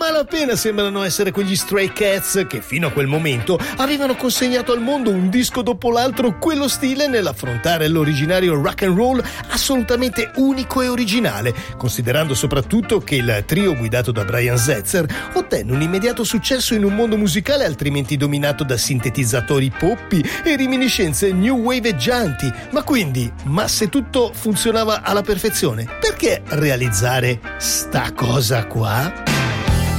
malapena sembrano essere quegli Stray Cats che fino a quel momento avevano consegnato al mondo un disco dopo l'altro quello stile nell'affrontare l'originario rock and roll assolutamente unico e originale, considerando soprattutto che il trio guidato da Brian Setzer ottenne un immediato successo in un mondo musicale altrimenti dominato da sintetizzatori poppi e reminiscenze new waveggianti. Ma se tutto funzionava alla perfezione, perché realizzare sta cosa qua?